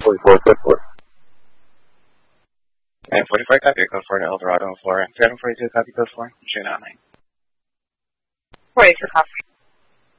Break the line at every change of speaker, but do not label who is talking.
44, code 4.
944, copy, code 4 to Eldorado, Florida. 742, copy, code 4. Machine 9.
42, copy.